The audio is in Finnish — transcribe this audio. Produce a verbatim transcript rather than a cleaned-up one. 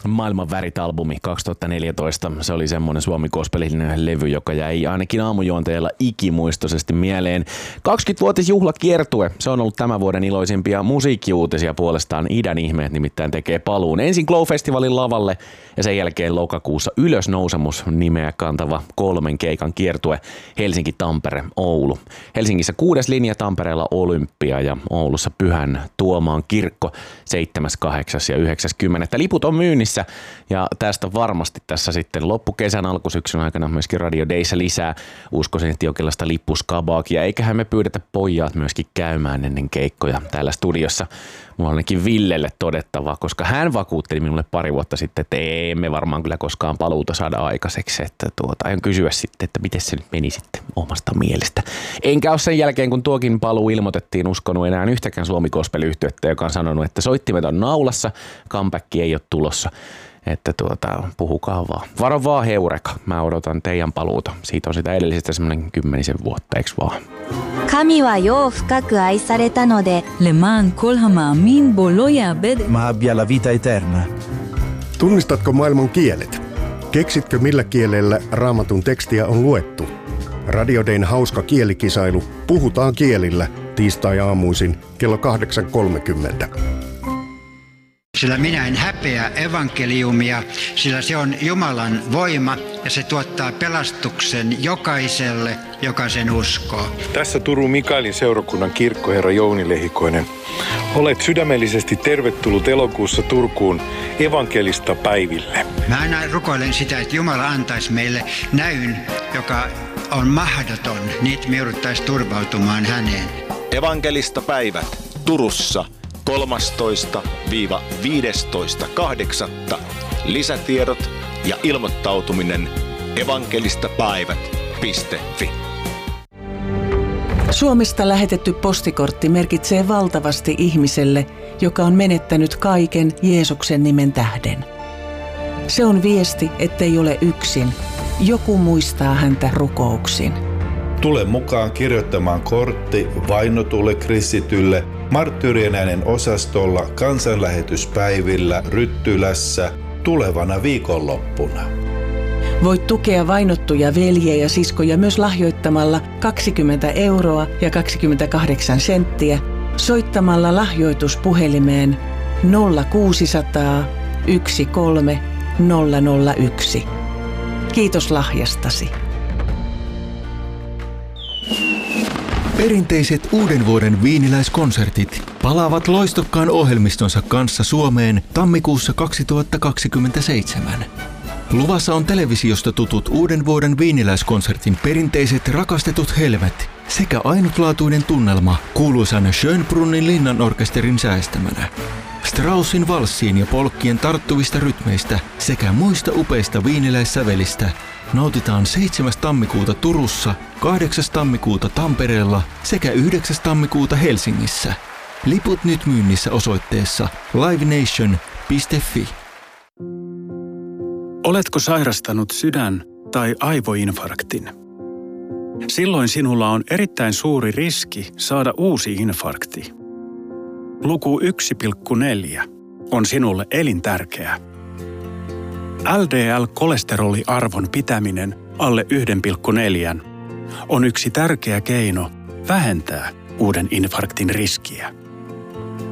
Maailman värit-albumi kaksituhattaneljätoista. Se oli semmoinen suomi-gospelillinen levy, joka jäi ainakin aamujuonteella ikimuistoisesti mieleen. kaksikymmenvuotisjuhlakiertue. Se on ollut tämän vuoden iloisimpia musiikkiuutisia puolestaan. Idän ihmeet nimittäin tekee paluun. Ensin Glow-festivaalin lavalle ja sen jälkeen lokakuussa Ylösnousemus nimeä kantava kolmen keikan kiertue Helsinki, Tampere, Oulu. Helsingissä kuudes linja, Tampereella Olympia ja Oulussa Pyhän Tuomaan kirkko seitsemäs, kahdeksas ja yhdeksäskymmenettä. Liput on myynnissä ja tästä varmasti tässä sitten loppukesän alkusyksyn aikana myöskin Radio Dayssä lisää. Uskoisin, että jonkinlaista lippuskabaakia. Eiköhän me pyydetä pojat myöskin käymään ennen keikkoja täällä studiossa. Mulla on ainakin Villelle todettavaa, koska hän vakuutteli minulle pari vuotta sitten, että emme varmaan kyllä koskaan paluuta saada aikaiseksi. Että tuota, aion kysyä sitten, että miten se nyt meni sitten omasta mielestä. Enkä ole sen jälkeen, kun tuokin paluu ilmoitettiin, uskonut enää yhtäkään Suomi-gospel-yhtyettä, joka on sanonut, että soittimet on naulassa, comeback ei ole tulossa. Että tuota, puhukaa vaan. Varo vaan heureka. Mä odotan teidän paluuta. Siitä on sitä edellisestä semmoinen kymmenisen vuotta, eiks vaan? Kami wa jo fukaku aisareta node. Leman kol hamaamin bolo ya'bed. Ma abbia la vita eterna. Tunnistatko maailman kielet? Keksitkö millä kielellä Raamatun tekstiä on luettu? Radio Dayn hauska kielikisailu Puhutaan kielillä tiistai-aamuisin kello kahdeksan kolmekymmentä. Sillä minä en häpeä evankeliumia, sillä se on Jumalan voima ja se tuottaa pelastuksen jokaiselle, joka sen uskoo. Tässä Turun Mikaelin seurakunnan kirkkoherra Jouni Lehikoinen. Olet sydämellisesti tervetullut elokuussa Turkuun evankelista päiville. Mä aina rukoilen sitä, että Jumala antaisi meille näyn, joka on mahdoton, niin että me jouduttaisiin turvautumaan häneen. Evankelista päivät Turussa. kolmastoista viidestoista kahdeksatta Lisätiedot ja ilmoittautuminen evankelistapäivät piste fi. Suomesta lähetetty postikortti merkitsee valtavasti ihmiselle, joka on menettänyt kaiken Jeesuksen nimen tähden. Se on viesti, ettei ole yksin. Joku muistaa häntä rukouksin. Tule mukaan kirjoittamaan kortti vainotulle kristitylle Marttyyrien äänen osastolla kansanlähetyspäivillä Ryttylässä tulevana viikonloppuna. Voit tukea vainottuja veljiä ja siskoja myös lahjoittamalla kaksikymmentä euroa ja kaksikymmentäkahdeksan senttiä soittamalla lahjoituspuhelimeen nolla kuusisataa yksitoista nolla nolla yksi. Kiitos lahjastasi. Perinteiset uuden vuoden viiniläiskonsertit palaavat loistokkaan ohjelmistonsa kanssa Suomeen tammikuussa kaksituhattakaksikymmentäseitsemän. Luvassa on televisiosta tutut uuden vuoden viiniläiskonsertin perinteiset rakastetut helmet sekä ainutlaatuinen tunnelma kuuluisan Schönbrunnin linnanorkesterin säestämänä. Straussin valssien ja polkkien tarttuvista rytmeistä sekä muista upeista viiniläissävelistä nautitaan seitsemäs tammikuuta Turussa, kahdeksas tammikuuta Tampereella sekä yhdeksäs tammikuuta Helsingissä. Liput nyt myynnissä osoitteessa livenation piste fi. Oletko sairastanut sydän- tai aivoinfarktin? Silloin sinulla on erittäin suuri riski saada uusi infarkti. Luku yksi pilkku neljä on sinulle elintärkeä. L D L-kolesteroliarvon pitäminen alle yksi pilkku neljä on yksi tärkeä keino vähentää uuden infarktin riskiä.